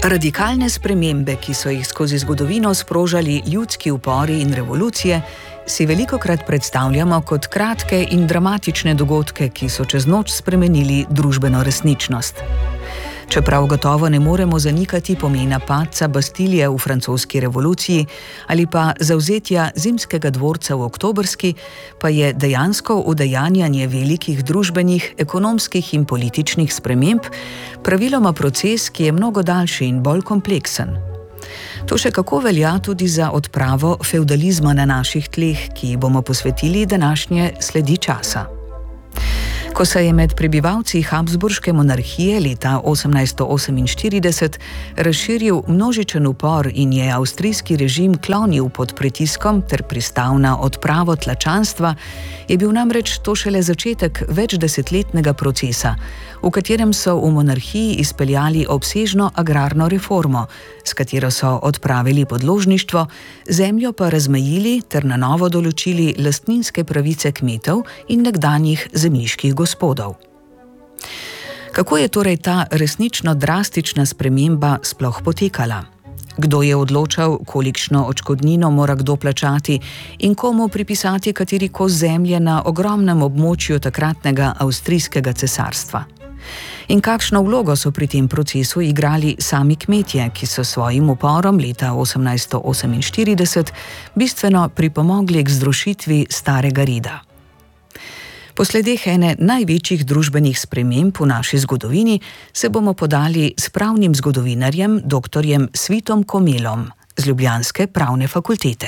Radikalne spremembe, ki so jih skozi zgodovino sprožali ljudski upori in revolucije, si velikokrat predstavljamo kot kratke in dramatične dogodke, ki so čez noč spremenili družbeno resničnost. Čeprav gotovo ne moremo zanikati pomena padca Bastilije v francoski revoluciji ali pa zavzetja Zimskega dvorca v oktobrski, pa je dejansko udejanjanje velikih družbenih, ekonomskih in političnih sprememb praviloma proces, ki je mnogo daljši in bolj kompleksen. To še kako velja tudi za odpravo fevdalizma na naših tleh, ki bomo posvetili današnje sledi časa. Ko se je med prebivalci Habsburške monarhije leta 1848 razširil množičen upor in je avstrijski režim klonil pod pritiskom ter pristal na odpravo tlačanstva, je bil namreč to šele začetek večdesetletnega procesa, v katerem so v monarhiji izpeljali obsežno agrarno reformo, s katero so odpravili podložništvo, zemljo pa razmejili ter na novo določili lastninske pravice kmetov in nekdanjih zemljiških gospodov. Kako je torej ta resnično drastična sprememba sploh potekala? Kdo je odločal, kolikšno odškodnino mora kdo plačati in komu pripisati kateri kos zemlje na ogromnem območju takratnega avstrijskega cesarstva? In kakšno vlogo so pri tem procesu igrali sami kmetje, ki so svojim uporom leta 1848 bistveno pripomogli k zrušitvi starega reda? Po sledeh ene največjih družbenih sprememb v naši zgodovini se bomo podali s pravnim zgodovinarjem dr. Svitom Komelom z ljubljanske pravne fakultete.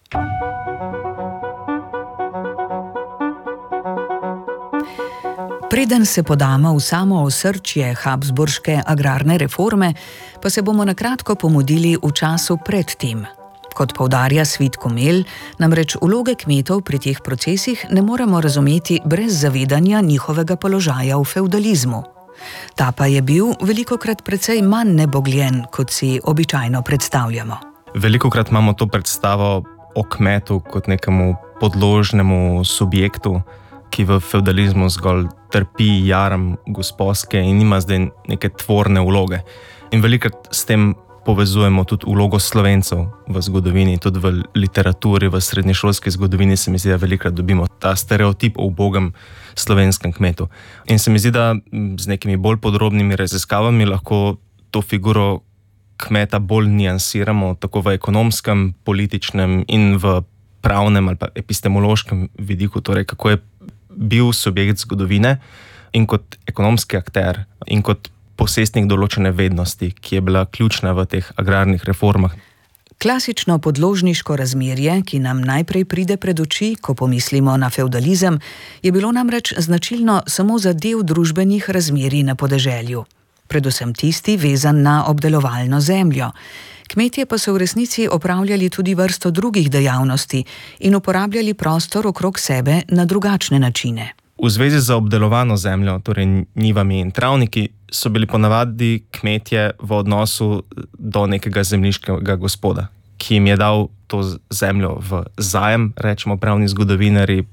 Preden se podamo v samo osrčje habsburške agrarne reforme, pa se bomo na kratko pomudili v času pred tem. Kot poudarja Svit Komel, namreč vloge kmetov pri teh procesih ne moremo razumeti brez zavedanja njihovega položaja v fevdalizmu. Ta pa je bil velikokrat precej manj nebogljen, kot si običajno predstavljamo. Velikokrat imamo to predstavo o kmetu kot nekemu podložnemu subjektu, ki v fevdalizmu zgolj trpi jaram gospodske in nima zdaj neke tvorne vloge. In velikokrat s tem povezujemo tudi vlogo Slovencev v zgodovini, tudi v literaturi, v srednješolski zgodovini se mi zdi, da velikokrat dobimo ta stereotip o ubogem slovenskem kmetu. In se mi zdi, da z nekimi bolj podrobnimi raziskavami lahko to figuro kmeta bolj niansiramo, tako v ekonomskem, političnem in v pravnem ali pa epistemološkem vidiku, torej kako je bil subjekt zgodovine in kot ekonomski akter in kot posestnik določene vednosti, ki je bila ključna v teh agrarnih reformah. Klasično podložniško razmerje, ki nam najprej pride pred oči, ko pomislimo na fevdalizem, je bilo namreč značilno samo za del družbenih razmerij na podeželju. Predvsem tisti, vezan na obdelovalno zemljo. Kmetje pa so v resnici opravljali tudi vrsto drugih dejavnosti in uporabljali prostor okrog sebe na drugačne načine. V zvezi z obdelovano zemljo, torej njivami in travniki, so bili ponavadi kmetje v odnosu do nekega zemljiškega gospoda, ki jim je dal to zemljo v zajem, rečemo pravni zgodovinarji,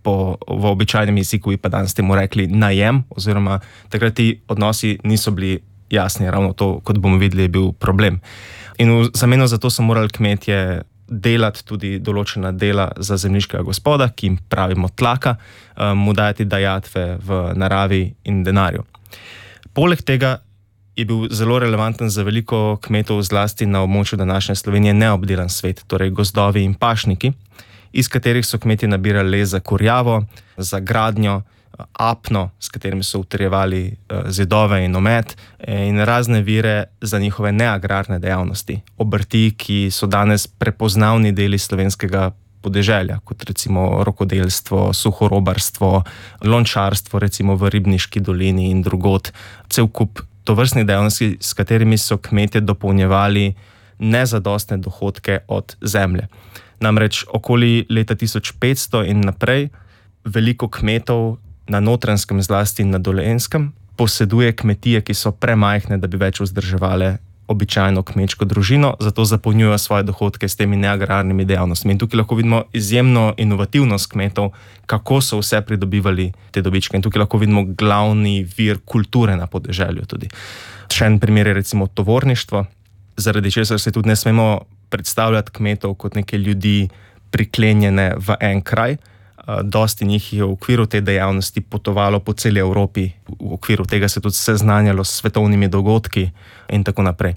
v običajnem jeziku bi pa danes temu rekli najem, oziroma takrat ti odnosi niso bili jasni, ravno to, kot bomo videli, je bil problem. In v zameno za to so morali kmetje delati tudi določena dela za zemljiškega gospoda, ki jim pravimo tlaka, mu dajati dajatve v naravi in denarju. Poleg tega je bil zelo relevanten za veliko kmetov, zlasti na območju današnje Slovenije, neobdelan svet, torej gozdovi in pašniki, iz katerih so kmetje nabirali les za kurjavo, za gradnjo, apno, s katerim so utrjevali zidove in omet, in razne vire za njihove neagrarne dejavnosti, obrti, ki so danes prepoznavni deli slovenskega podeželja, kot recimo rokodelstvo, suhorobarstvo, lončarstvo, recimo v Ribniški dolini in drugod, cel kup tovrstnih dejavnosti, s katerimi so kmetje dopolnjevali nezadostne dohodke od zemlje. Namreč okoli leta 1500 in naprej veliko kmetov na Notranjskem, zlasti in na Dolenjskem, poseduje kmetije, ki so premajhne, da bi več vzdrževale običajno kmečko družino, zato zapolnjujejo svoje dohodke s temi neagrarnimi dejavnostmi. In tukaj lahko vidimo izjemno inovativnost kmetov, kako so vse pridobivali te dobičke. In tukaj lahko vidimo glavni vir kulture na podeželju tudi. Še en primer je recimo tovorništvo, zaradi česar se tudi ne smemo predstavljati kmetov kot neke ljudi priklenjene v en kraj. Dosti njih je v okviru te dejavnosti potovalo po celi Evropi, v okviru tega se tudi seznanjalo s svetovnimi dogodki in tako naprej.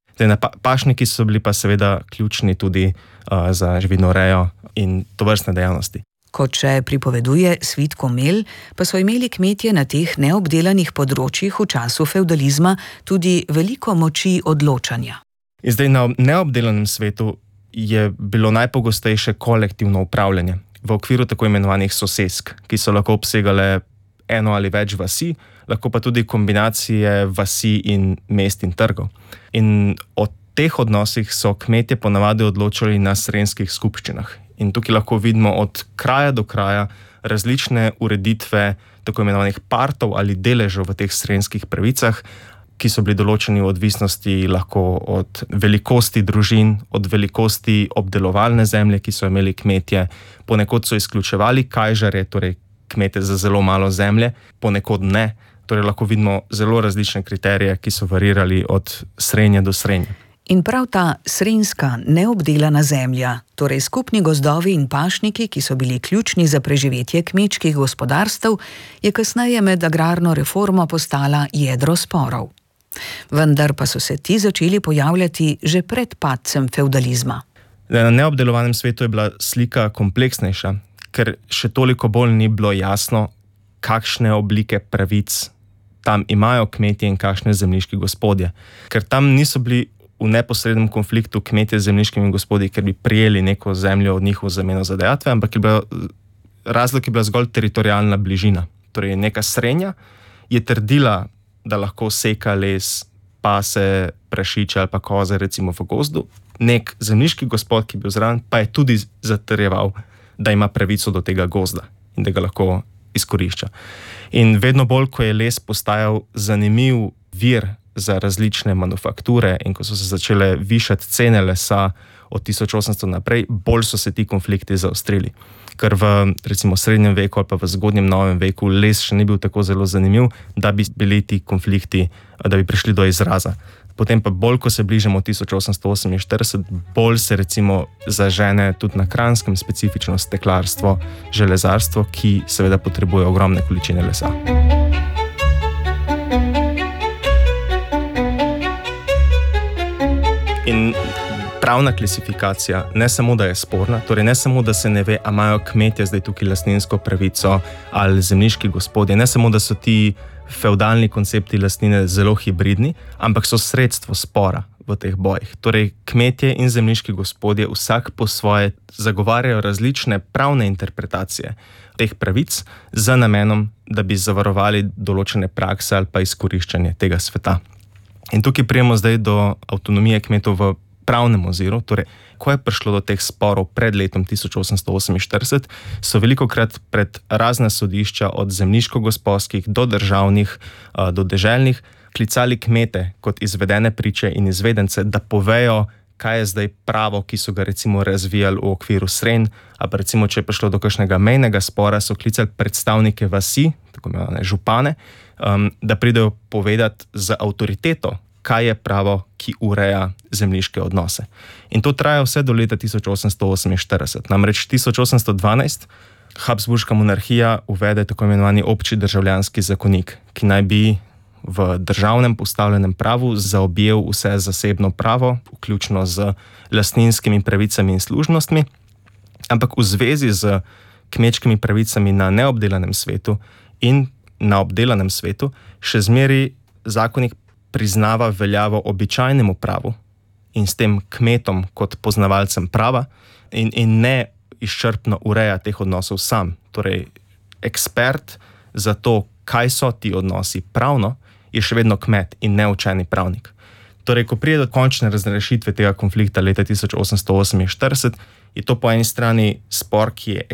Pašniki so bili pa seveda ključni tudi za živinorejo in tovrstne dejavnosti. Kot še pripoveduje Svit Komel, pa so imeli kmetje na teh neobdelanih področjih v času fevdalizma tudi veliko moči odločanja. In zdaj na neobdelanem svetu je bilo najpogostejše kolektivno upravljanje v okviru tako imenovanih sosesk, ki so lahko obsegale eno ali več vasi, lahko pa tudi kombinacije vasi in mest in trgov. In o teh odnosih so kmetje ponavadi odločali na srenjskih skupščinah. In tukaj lahko vidimo od kraja do kraja različne ureditve tako imenovanih partov ali deležev v teh srenjskih pravicah, ki so bili določeni v odvisnosti lahko od velikosti družin, od velikosti obdelovalne zemlje, ki so imeli kmetje. Ponekod so izključevali kajžarje, torej kmete za zelo malo zemlje, ponekod ne. Torej lahko vidimo zelo različne kriterije, ki so varirali od srenje do srenje. In prav ta srenjska neobdelana zemlja, torej skupni gozdovi in pašniki, ki so bili ključni za preživetje kmečkih gospodarstev, je kasneje med agrarno reformo postala jedro sporov. Vendar pa so se ti začeli pojavljati že pred padcem fevdalizma. Na neobdelovanem svetu je bila slika kompleksnejša, ker še toliko bolj ni bilo jasno, kakšne oblike pravic tam imajo kmetje in kakšne zemljiški gospodje. Ker tam niso bili v neposrednem konfliktu kmetje z zemljiškimi gospodi, ker bi prijeli neko zemljo od njih v zameno za dajatve, ampak razlog je bila zgolj teritorialna bližina. Torej neka srenja je trdila, da lahko seka les, pase, prašiče ali pa koze recimo v gozdu. Nek zemljiški gospod, ki je bil zraven, pa je tudi zatrjeval, da ima pravico do tega gozda in da ga lahko izkorišča. In vedno bolj, ko je les postajal zanimiv vir za različne manufakture in ko so se začele višati cene lesa od 1800 naprej, bolj so se ti konflikti zaostrili. Ker v recimo srednjem veku ali pa v zgodnjem novem veku les še ni bil tako zelo zanimiv, da bi bili ti konflikti, da bi prišli do izraza. Potem pa bolj, ko se bližamo 1848, bolj se recimo zažene tudi na Kranjskem specifično steklarstvo, železarstvo, ki seveda potrebuje ogromne količine lesa. In pravna klasifikacija ne samo, da je sporna, torej ne samo, da se ne ve, a imajo kmetje zdaj tukaj lastninsko pravico ali zemljiški gospodje, ne samo, da so ti fevdalni koncepti lastnine zelo hibridni, ampak so sredstvo spora v teh bojih. Torej kmetje in zemljiški gospodje vsak po svoje zagovarjajo različne pravne interpretacije teh pravic z namenom, da bi zavarovali določene prakse ali pa izkoriščanje tega sveta. In tukaj prijemo zdaj do avtonomije kmetov v pravnem oziru, torej, ko je prišlo do teh sporov pred letom 1848, so velikokrat pred razna sodišča, od zemljiško-gospodskih do državnih, do deželnih, klicali kmete kot izvedene priče in izvedence, da povejo, kaj je zdaj pravo, ki so ga recimo razvijali v okviru srenj, ali pa recimo, če je prišlo do kakšnega mejnega spora, so klicali predstavnike vasi, tako imenovane župane, da pridejo povedati za avtoriteto, kaj je pravo, ki ureja zemljiške odnose. In to traja vse do leta 1848. Namreč 1812 Habsburška monarhija uvede tako imenovani obči državljanski zakonik, ki naj bi v državnem postavljenem pravu zaobjel vse zasebno pravo, vključno z lastninskimi pravicami in služnostmi, ampak v zvezi z kmečkimi pravicami na neobdelanem svetu in na obdelanem svetu še zmeraj zakonik priznava veljavo običajnemu pravu in s tem kmetom kot poznavalcem prava in ne izčrpno ureja teh odnosov sam. Torej, ekspert za to, kaj so ti odnosi pravno, je še vedno kmet in ne učeni pravnik. Torej, ko pride do končne razrešitve tega konflikta leta 1848, je to po eni strani spor, ki je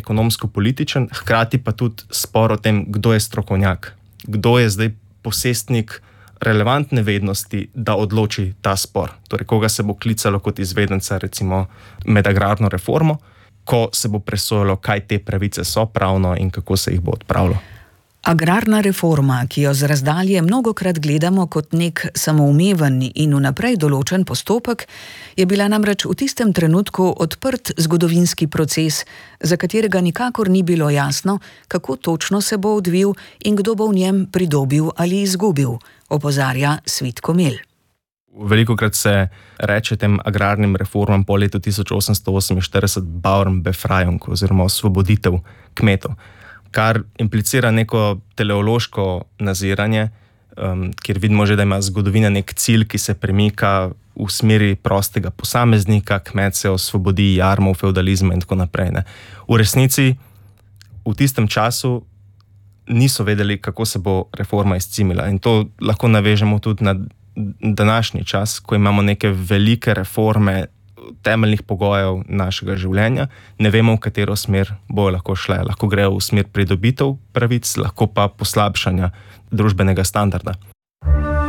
ekonomsko-političen, hkrati pa tudi spor o tem, kdo je strokovnjak, kdo je zdaj posestnik relevantne vednosti, da odloči ta spor. Torej, koga se bo klicalo kot izvedenca, recimo med agrarno reformo, ko se bo presojalo, kaj te pravice so pravno in kako se jih bo odpravilo. Agrarna reforma, ki jo z razdalje mnogokrat gledamo kot nek samoumeven in vnaprej določen postopek, je bila namreč v tistem trenutku odprt zgodovinski proces, za katerega nikakor ni bilo jasno, kako točno se bo odvil in kdo bo v njem pridobil ali izgubil, opozarja Svit Komel. Velikokrat se reče tem agrarnim reformam po letu 1848 Bauernbefreiung oziroma osvoboditev kmetov, kar implicira neko teleološko naziranje, kjer vidimo že, da ima zgodovina nek cilj, ki se premika v smeri prostega posameznika, kmet se osvobodi jarmov, feudalizma in tako naprej. Ne. V resnici v tistem času niso vedeli, kako se bo reforma izcimila, in to lahko navežemo tudi na današnji čas, ko imamo neke velike reforme temeljnih pogojev našega življenja, ne vemo, v katero smer bojo lahko šle. Lahko grejo v smer pridobitev pravic, lahko pa poslabšanja družbenega standarda.